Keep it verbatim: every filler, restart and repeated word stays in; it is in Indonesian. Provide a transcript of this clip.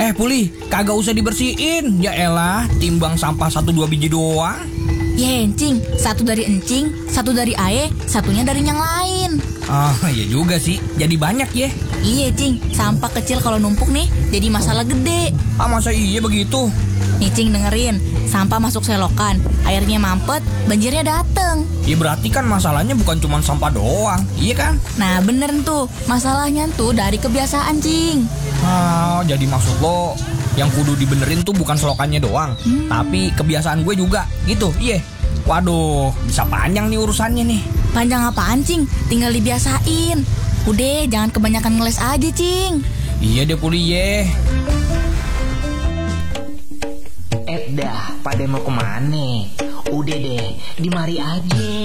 Eh Puli, kagak usah dibersihin. Ya elah, timbang sampah satu dua biji doang. Ya encing, satu dari encing, satu dari ae, satunya dari yang lain. Ah, iya juga sih, jadi banyak ya. Iya cing, sampah kecil kalau numpuk nih jadi masalah gede. Ah, masa iya begitu? Nih cing dengerin, sampah masuk selokan, airnya mampet, banjirnya dateng. Ya berarti kan masalahnya bukan cuma sampah doang, iya kan? Nah bener tuh, masalahnya tuh dari kebiasaan cing. Ah, jadi maksud lo yang kudu dibenerin tuh bukan selokannya doang, hmm. tapi kebiasaan gue juga, gitu, iya. Waduh, bisa panjang nih urusannya nih. Panjang apaan cing? Tinggal dibiasain. Udah, jangan kebanyakan ngeles aja cing. Iya deh Puli ye. Eh dah, pada mau kemana? Udah deh, di mari aja.